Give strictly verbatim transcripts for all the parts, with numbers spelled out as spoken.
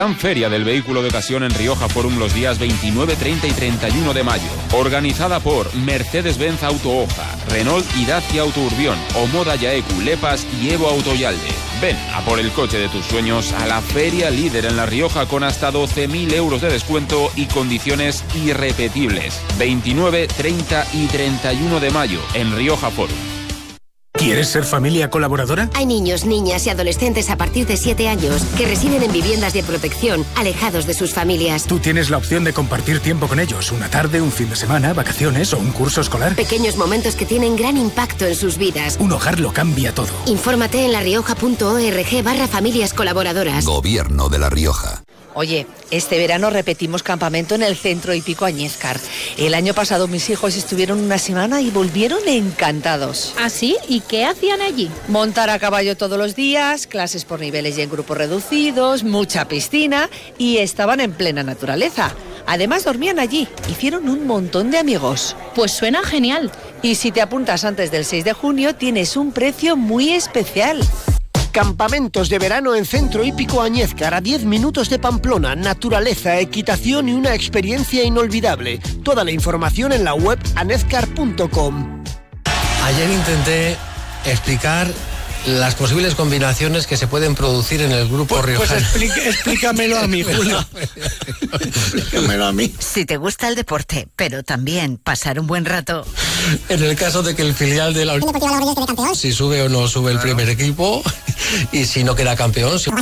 Gran Feria del Vehículo de Ocasión en Rioja Forum los días veintinueve, treinta y treinta y uno de mayo. Organizada por Mercedes-Benz Auto Oja, Renault y Dacia Auto Urbión, Omoda Yaeku, Lepas y Evo Autoyalde. Ven a por el coche de tus sueños a la feria líder en La Rioja con hasta doce mil euros de descuento y condiciones irrepetibles. veintinueve, treinta y treinta y uno de mayo en Rioja Forum. ¿Quieres ser familia colaboradora? Hay niños, niñas y adolescentes a partir de siete años que residen en viviendas de protección, alejados de sus familias. Tú tienes la opción de compartir tiempo con ellos, una tarde, un fin de semana, vacaciones o un curso escolar. Pequeños momentos que tienen gran impacto en sus vidas. Un hogar lo cambia todo. Infórmate en larioja.org barra familias colaboradoras. Gobierno de La Rioja. Oye, este verano repetimos campamento en el Centro Hípico Añezcar. El año pasado mis hijos estuvieron una semana y volvieron encantados. ¿Ah, sí? ¿Y qué hacían allí? Montar a caballo todos los días, clases por niveles y en grupos reducidos, mucha piscina y estaban en plena naturaleza. Además dormían allí, hicieron un montón de amigos. Pues suena genial. Y si te apuntas antes del seis de junio tienes un precio muy especial. Campamentos de verano en Centro Hípico Añezcar, a diez minutos de Pamplona, naturaleza, equitación y una experiencia inolvidable. Toda la información en la web anezcar punto com. Ayer intenté explicar las posibles combinaciones que se pueden producir en el grupo pues, riojano. Pues explique, explícamelo a mí, Julio. Explícamelo a mí. Si te gusta el deporte, pero también pasar un buen rato. En el caso de que el filial de la Unión, si sube o no sube el primer equipo, y si no queda campeón, si...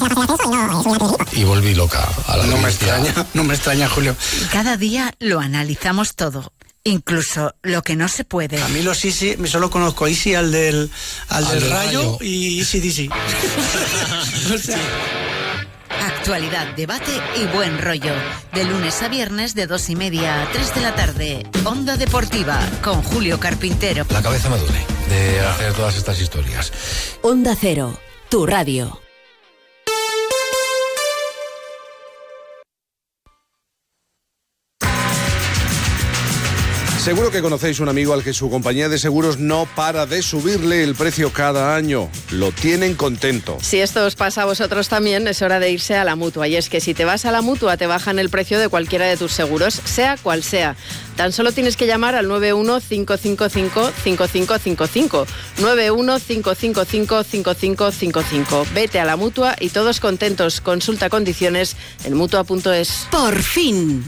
y volví loca a la no me extraña, no me extraña, Julio. Cada día lo analizamos todo. Incluso lo que no se puede. A mí los Easy, solo conozco a Easy al del, al al del, del rayo, rayo y Easy D C. O sea. Actualidad, debate y buen rollo. De lunes a viernes de dos y media a tres de la tarde. Onda Deportiva con Julio Carpintero. La cabeza me duele de hacer todas estas historias. Onda Cero, tu radio. Seguro que conocéis un amigo al que su compañía de seguros no para de subirle el precio cada año. Lo tienen contento. Si esto os pasa a vosotros también, es hora de irse a la Mutua. Y es que si te vas a la Mutua te bajan el precio de cualquiera de tus seguros, sea cual sea. Tan solo tienes que llamar al nueve uno cinco cinco cinco cinco cinco cinco cinco. nueve uno cinco cinco cinco cinco cinco cinco cinco. Vete a la Mutua y todos contentos. Consulta condiciones en mutua punto es. ¡Por fin!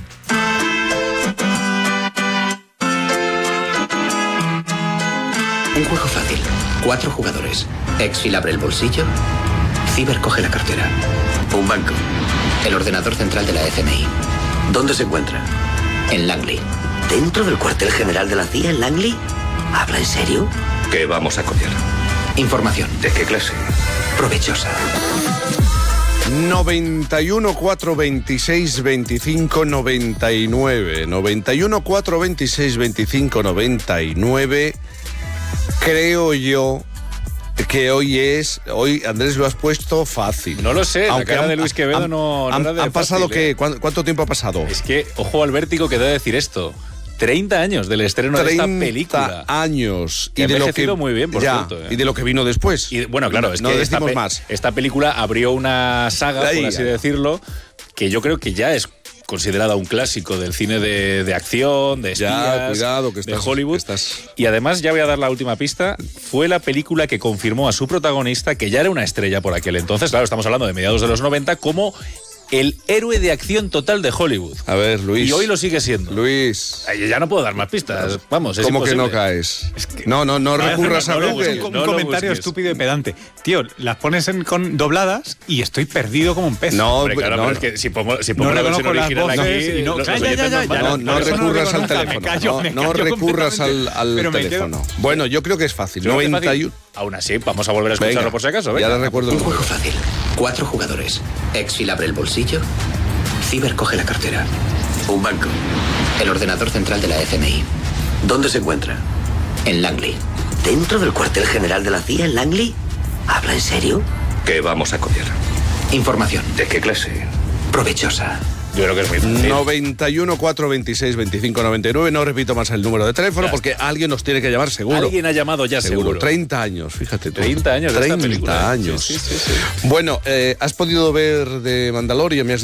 Un juego fácil. Cuatro jugadores. Exfil abre el bolsillo. Ciber coge la cartera. Un banco. El ordenador central de la F M I. ¿Dónde se encuentra? En Langley. ¿Dentro del cuartel general de la C I A en Langley? ¿Habla en serio? ¿Qué vamos a copiar? Información. ¿De qué clase? Provechosa. noventa y uno, cuatrocientos veintiséis, veinticinco, noventa y nueve. noventa y uno, cuatrocientos veintiséis, veinticinco, noventa y nueve. Creo yo que hoy es... Hoy, Andrés, lo has puesto fácil. No lo sé, aunque la cara han, de Luis Quevedo han, no, no han, era de ¿Han pasado fácil, ¿eh? qué? ¿Cuánto, ¿Cuánto tiempo ha pasado? Es que, ojo al vértigo que debe decir esto. treinta años del estreno de esta película. treinta años. Y de lo que muy bien, por ya, cierto. ¿eh? Y de lo que vino después. Y, bueno, claro, es no que esta, pe más. esta película abrió una saga, Ahí, por así ahí. decirlo, que yo creo que ya es considerada un clásico del cine de, de acción, de espías, ya, cuidado, que estás, de Hollywood. Que estás... Y además, ya voy a dar la última pista, fue la película que confirmó a su protagonista, que ya era una estrella por aquel entonces, claro, estamos hablando de mediados de los noventa, como el héroe de acción total de Hollywood. A ver, Luis. Y hoy lo sigue siendo. Luis. Ay, ya no puedo dar más pistas. Vamos, es ¿Cómo imposible. que no caes? Es que... No, no, no, no recurras no, a no, Google. Es un, no un lo comentario busques. estúpido y pedante. Tío, las pones en, con dobladas y estoy perdido como un pez. No, Hombre, claro, no, pero es que si pongo, si pongo no la versión reconozco original las aquí, voces y no, los ya, ya, oyentes ya, nos ya, van a- No, no Por eso no recurras al reconozca, me teléfono. callo, no me no callo recurras al, completamente. al Pero me teléfono. quedo- Bueno, yo creo que es fácil. Creo que es noventa y uno. fácil. Aún así, vamos a volver a escucharlo Venga, por si acaso. ya Venga. le recuerdo el Un juego número. fácil. Cuatro jugadores. Exfil abre el bolsillo. Ciber coge la cartera. Un banco. El ordenador central de la F M I. ¿Dónde se encuentra? En Langley. ¿Dentro del cuartel general de la C I A en Langley? ¿Habla en serio? ¿Qué vamos a copiar? Información. ¿De qué clase? Provechosa. Yo creo que es muy fácil. noventa y uno, cuatrocientos veintiséis, veinticinco, noventa y nueve. No repito más el número de teléfono Ya. porque alguien nos tiene que llamar seguro. Alguien ha llamado ya seguro. treinta años, fíjate tú. treinta años de esta treinta película, ¿eh? años. Sí, sí, sí, sí. Bueno, eh, ¿has podido ver de Mandalorian? Me has